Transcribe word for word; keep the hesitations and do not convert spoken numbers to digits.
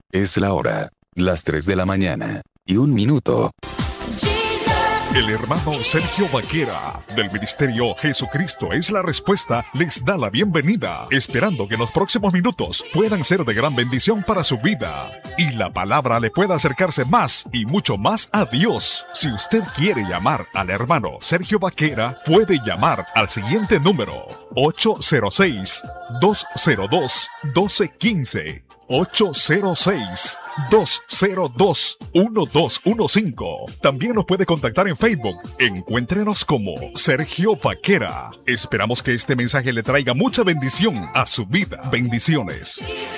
Es la hora, las tres de la mañana y un minuto. El hermano Sergio Vaquera, del Ministerio Jesucristo es la Respuesta, les da la bienvenida, esperando que en los próximos minutos puedan ser de gran bendición para su vida y la palabra le pueda acercarse más y mucho más a Dios. Si usted quiere llamar al hermano Sergio Vaquera, puede llamar al siguiente número: ocho cero seis, dos cero dos, uno dos uno cinco. ocho cero seis, dos cero dos, uno dos uno cinco. También nos puede contactar en Facebook. Encuéntrenos como Sergio Vaquera. Esperamos que este mensaje le traiga mucha bendición a su vida. Bendiciones.